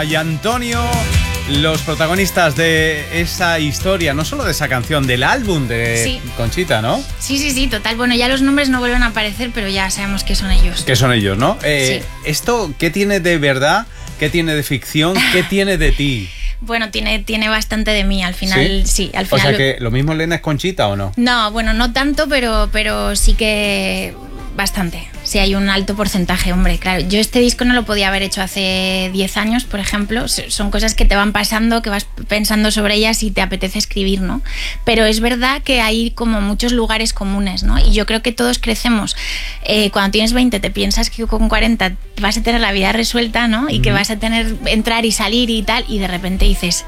Elena y Antonio, los protagonistas de esa historia, no solo de esa canción, del álbum de Conchita, ¿no? Sí, total. Bueno, ya los nombres no vuelven a aparecer, pero ya sabemos que son ellos. Que son ellos, ¿no? Sí. ¿Esto qué tiene de verdad? ¿Qué tiene de ficción? ¿Qué tiene de ti? Bueno, tiene bastante de mí, al final, sí, al final. O sea que lo mismo Elena es Conchita, ¿o no? No, bueno, no tanto, pero sí que bastante. Sí, hay un alto porcentaje, hombre, claro. Yo este disco no lo podía haber hecho hace 10 años, por ejemplo. Son cosas que te van pasando, que vas pensando sobre ellas y te apetece escribir, ¿no? Pero es verdad que hay como muchos lugares comunes, ¿no? Y yo creo que todos crecemos. Cuando tienes 20 te piensas que con 40 vas a tener la vida resuelta, ¿no? Y que vas a entrar y salir y tal, y de repente dices...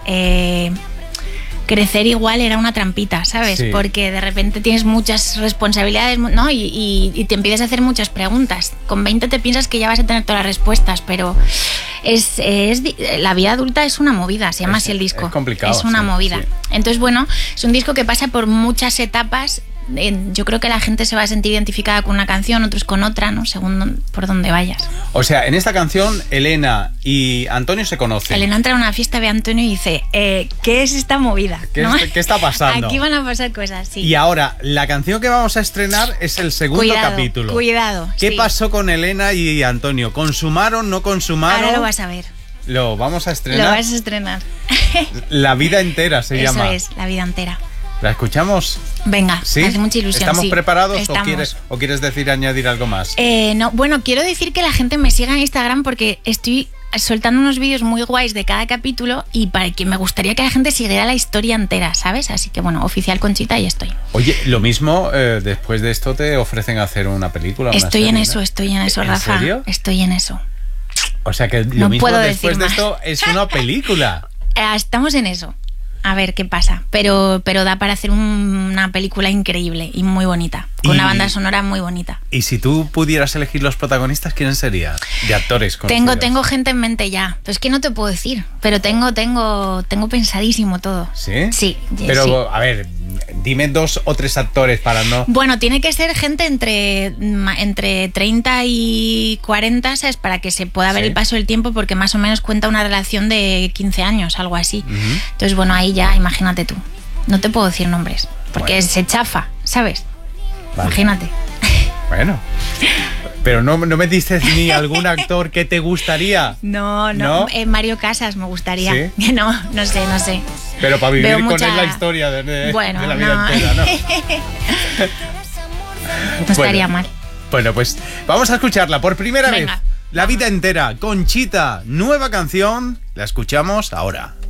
crecer igual era una trampita, ¿sabes? Sí. Porque de repente tienes muchas responsabilidades, ¿no? Y te empiezas a hacer muchas preguntas. Con 20 te piensas que ya vas a tener todas las respuestas, pero la vida adulta es una movida, se llama así el disco. Es complicado. Es una movida. Sí. Entonces, bueno, es un disco que pasa por muchas etapas. Yo creo que la gente se va a sentir identificada con una canción, otros con otra, ¿no? Según por donde vayas. O sea, en esta canción Elena y Antonio se conocen. Elena entra a una fiesta, ve a Antonio y dice, ¿qué es esta movida? ¿No? ¿Qué está pasando? Aquí van a pasar cosas, sí. Y ahora, la canción que vamos a estrenar es el segundo capítulo. Cuidado. ¿Qué pasó con Elena y Antonio? ¿Consumaron, no consumaron? Ahora lo vas a ver. ¿Lo vamos a estrenar? Lo vas a estrenar. La vida entera se llama. Eso es, la vida entera. ¿La escuchamos? Venga, ¿Sí? me hace mucha ilusión. ¿Estamos preparados? Estamos. ¿O quieres decir, añadir algo más? No, bueno, quiero decir que la gente me siga en Instagram porque estoy soltando unos vídeos muy guays de cada capítulo y para que me gustaría que la gente siguiera la historia entera, ¿sabes? Así que bueno, oficial Conchita y estoy. Oye, lo mismo, después de esto te ofrecen hacer una película. Estoy en eso, Rafa. ¿En serio? Estoy en eso. O sea que lo no mismo puedo después de decir esto es una película. Estamos en eso. A ver qué pasa, pero da para hacer una película increíble y muy bonita, con una banda sonora muy bonita. Y si tú pudieras elegir los protagonistas, ¿quiénes serían? De actores conocidos. Tengo gente en mente ya, pues es que no te puedo decir, pero tengo pensadísimo todo. ¿Sí? Sí. Pero, sí. A ver, dime 2 o 3 actores para no... Bueno, tiene que ser gente entre 30 y 40, ¿sabes? Para que se pueda ver el paso del tiempo, porque más o menos cuenta una relación de 15 años, algo así. Entonces, bueno, ahí ya, imagínate tú. No te puedo decir nombres, porque se chafa, ¿sabes? Vale. Imagínate. Bueno, pero no me dices ni algún actor que te gustaría. No. Mario Casas me gustaría. ¿Sí? No sé. Pero para vivir con él la historia de la vida entera, ¿no? No estaría mal. Bueno, pues vamos a escucharla por primera vez. La vida entera, Conchita, nueva canción. La escuchamos ahora.